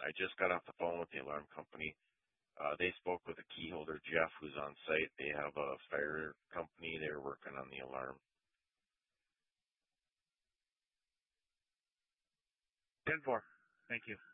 I just got off the phone with the alarm company. They spoke with a key holder, Jeff, who's on site. They have a fire company. They're working on the alarm. 10-4. Thank you.